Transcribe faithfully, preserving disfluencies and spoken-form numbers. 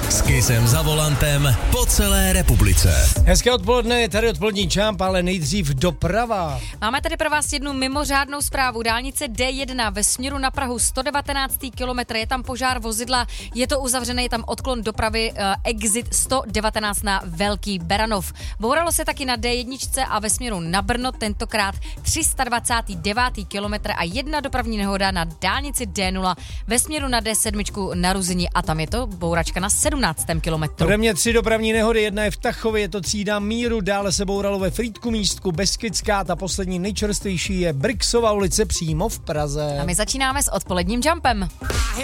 S Kissem za volantem po celé republice. Hezké odpoledne, je tady odpolední čamp, ale nejdřív doprava. Máme tady pro vás jednu mimořádnou zprávu. Dálnice D jedna ve směru na Prahu, sto devatenáctý kilometr, je tam požár vozidla, je to uzavřené, je tam odklon dopravy, uh, exit sto devatenáct na Velký Beranov. Bouralo se taky na D jedna a ve směru na Brno, tentokrát tři sta dvacátý devátý kilometr a jedna dopravní nehoda na dálnici D nula ve směru na D sedm na Ruzini a tam je to bouračka na sedmnáctém kilometru. Ode mě tři dopravní nehody, jedna je v Tachově, je to třída Míru, dále se bouralo ve Frýdku Místku, Beskidská, ta poslední nejčerstvější je Brixova ulice přímo v Praze. A my začínáme s odpoledním jumpem.